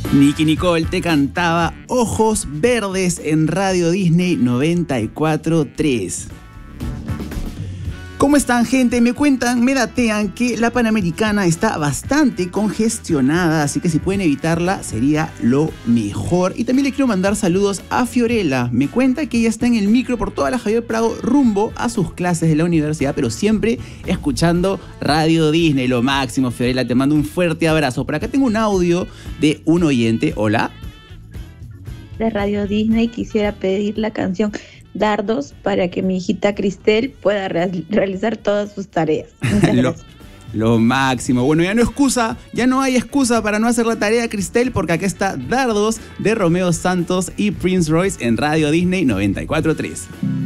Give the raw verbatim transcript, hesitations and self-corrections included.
Nicky Nicole te cantaba Ojos Verdes en Radio Disney noventa y cuatro punto tres. ¿Cómo están, gente? Me cuentan, me datean que la Panamericana está bastante congestionada, así que si pueden evitarla sería lo mejor. Y también le quiero mandar saludos a Fiorella. Me cuenta que ella está en el micro por toda la Javier Prado rumbo a sus clases de la universidad, pero siempre escuchando Radio Disney. Lo máximo, Fiorella, te mando un fuerte abrazo. Por acá tengo un audio de un oyente. Hola. De Radio Disney quisiera pedir la canción Dardos para que mi hijita Cristel pueda re- realizar todas sus tareas. Muchas lo, gracias. Lo máximo. Bueno, ya no excusa, ya no hay excusa para no hacer la tarea, Cristel, porque acá está Dardos de Romeo Santos y Prince Royce en Radio Disney noventa y cuatro punto tres.